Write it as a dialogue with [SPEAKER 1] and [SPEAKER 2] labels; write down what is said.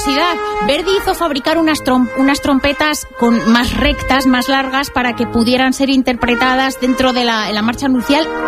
[SPEAKER 1] curiosidad, Verdi hizo fabricar unas trompetas más rectas, más largas, para que pudieran ser interpretadas dentro de la marcha nupcial